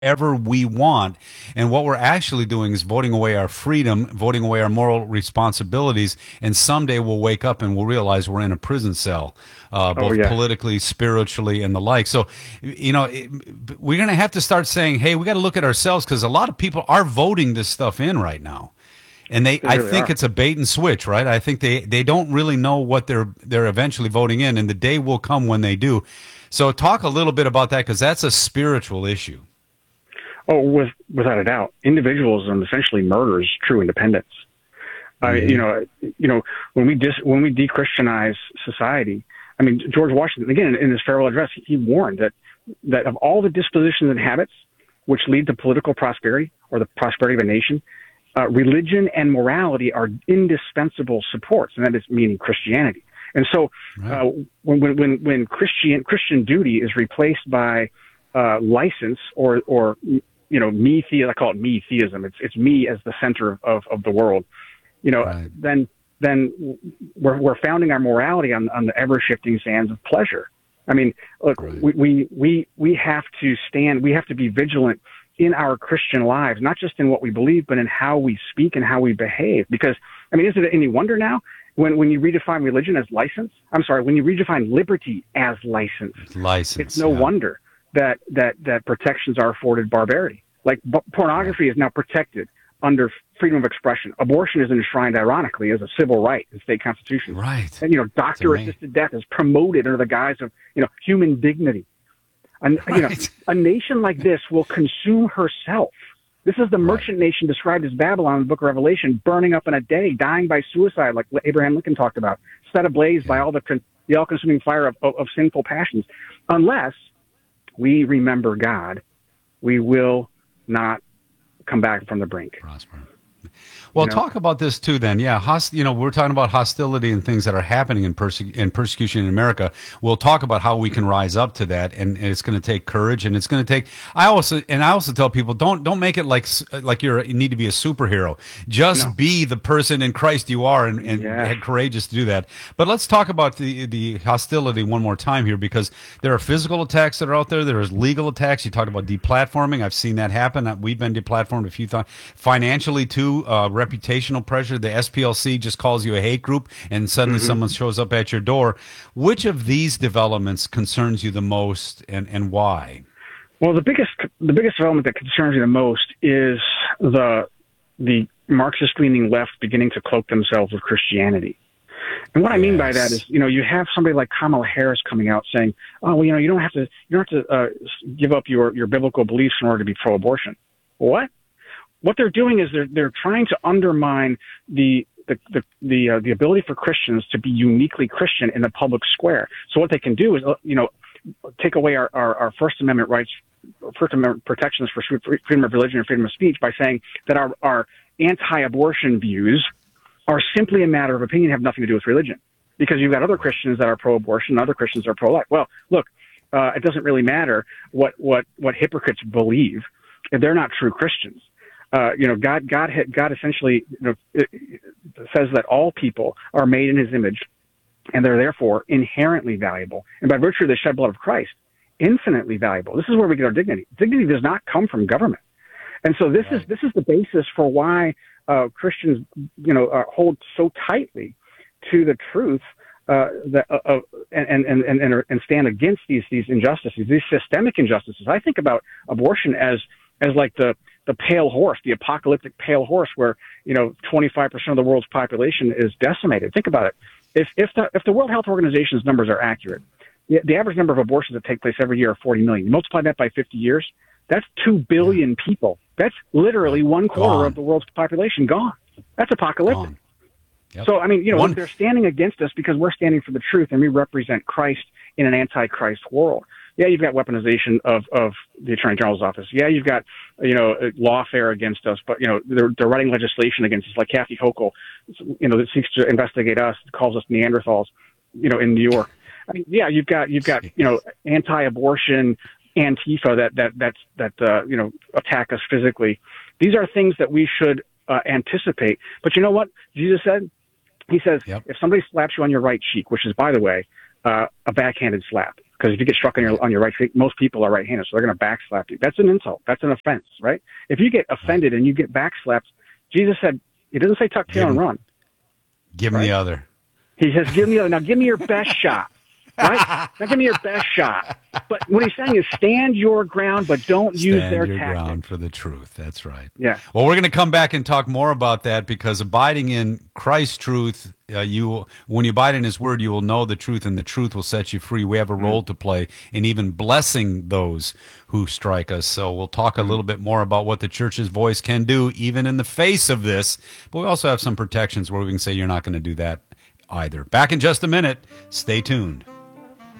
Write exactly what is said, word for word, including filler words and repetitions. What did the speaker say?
ever we want. And what we're actually doing is voting away our freedom, voting away our moral responsibilities. And someday we'll wake up and we'll realize we're in a prison cell, uh, Oh, both yes. politically, spiritually, and the like. So, you know, it, we're going to have to start saying, hey, we got to look at ourselves because a lot of people are voting this stuff in right now. And they, They I really think are. it's a bait and switch, right? I think they, they don't really know what they're they're eventually voting in, and the day will come when they do. So, talk a little bit about that because that's a spiritual issue. Oh, with, without a doubt. Individualism essentially murders true independence. Uh, you Hmm. know, you know, when we dis, when we de-Christianize society, I mean, George Washington, again, in his farewell address, he warned that, that of all the dispositions and habits which lead to political prosperity or the prosperity of a nation, uh, religion and morality are indispensable supports, and that is meaning Christianity. And so, Right. uh, when when when when Christian Christian duty is replaced by uh, license or or you know me the I call it me theism. It's it's me as the center of of the world. You know, Right. then then we're we're founding our morality on on the ever shifting sands of pleasure. I mean, look, Right. we, we we we have to stand. We have to be vigilant in our Christian lives, not just in what we believe, but in how we speak and how we behave. Because, I mean, is it any wonder now when, when you redefine religion as license? I'm sorry, when you redefine liberty as license, it's License. no Yeah. wonder that that that protections are afforded barbarity. Like b- Right. pornography is now protected under freedom of expression. Abortion is enshrined, ironically, as a civil right in state constitutions. Right. And you know, It's amazing. doctor-assisted death is promoted under the guise of you know human dignity. And you know, Right. a nation like this will consume herself. This is the Right. merchant nation described as Babylon in the book of Revelation, burning up in a day, dying by suicide, like Abraham Lincoln talked about, set ablaze by Yeah. all the, the all-consuming fire of, of, of sinful passions. Unless we remember God, we will not come back from the brink. Prosper. You Well, know, talk about this too. Then, yeah, host, you know, we're talking about hostility and things that are happening in, perse- in persecution in America. We'll talk about how we can rise up to that, and, and it's going to take courage, and it's going to take. I also and I also tell people don't don't make it like s- like you're you need to be a superhero. no, Just be the person in Christ you are, and and yes. be courageous to do that. But let's talk about the the hostility one more time here because there are physical attacks that are out there. There is legal attacks. You talked about deplatforming. I've seen that happen. We've been deplatformed a few times. Financially too. Uh, reputational pressure. The S P L C just calls you a hate group, and suddenly hmm someone shows up at your door. Which of these developments concerns you the most, and, and why? Well, the biggest the biggest development that concerns me the most is the the Marxist-leaning left beginning to cloak themselves with Christianity. And what I mean by that Yes. is, you know, you have somebody like Kamala Harris coming out saying, "Oh, well, you know, you don't have to you don't have to uh, give up your your biblical beliefs in order to be pro-abortion." What? What they're doing is they're they're trying to undermine the the the the, uh, the ability for Christians to be uniquely Christian in the public square. So what they can do is, uh, you know, take away our, our, our First Amendment rights, First Amendment protections for freedom of religion and freedom of speech by saying that our, our anti-abortion views are simply a matter of opinion, have nothing to do with religion. Because you've got other Christians that are pro-abortion, other Christians are pro-life. Well, look, uh, it doesn't really matter what, what, what hypocrites believe if they're not true Christians. Uh, you know, God, God, God essentially you know, it, it says that all people are made in His image, and they're therefore inherently valuable, and by virtue of the shed blood of Christ, infinitely valuable. This is where we get our dignity. Dignity does not come from government, and so this is Right. this is the basis for why uh, Christians, you know, uh, hold so tightly to the truth. Uh, that, uh, uh, and, and, and, and, and stand against these, these injustices, these systemic injustices. I think about abortion as, as like the, the pale horse, the apocalyptic pale horse where, you know, twenty-five percent of the world's population is decimated. Think about it. If, if the, if the World Health Organization's numbers are accurate, the, the average number of abortions that take place every year are forty million. You multiply that by fifty years, that's two billion people. That's literally Right. one quarter of Gone. the world's population gone. That's apocalyptic. Gone. Yep. So, I mean, you know, One. they're standing against us because we're standing for the truth and we represent Christ in an anti-Christ world. Yeah, you've got weaponization of, of the Attorney General's office. Yeah, you've got, you know, lawfare against us, but, you know, they're, they're writing legislation against us, like Kathy Hochul, you know, that seeks to investigate us, calls us Neanderthals, you know, in New York. I mean, yeah, you've got, you've got, you know, anti-abortion, Antifa that, that, that's, that, uh, you know, attack us physically. These are things that we should uh, anticipate. But you know what Jesus said? He says, Yep. if somebody slaps you on your right cheek, which is, by the way, uh, a backhanded slap, Because if you get struck on your on your right feet, most people are right-handed, so they're going to backslap you. That's an insult. That's an offense, right? If you get offended and you get backslapped, Jesus said, he doesn't say tuck tail and run. Give him right? the other. He says, give me the other. Now give me your best shot, right? Now give me your best shot. But what he's saying is stand your ground, but don't Stand use their your tactics. ground for the truth. That's right. Yeah. Well, we're going to come back and talk more about that, because abiding in Christ's truth, uh, you when you abide in his word, you will know the truth, and the truth will set you free. We have a role to play in even blessing those who strike us. So we'll talk a little bit more about what the church's voice can do, even in the face of this. But we also have some protections where we can say you're not going to do that either. Back in just a minute. Stay tuned.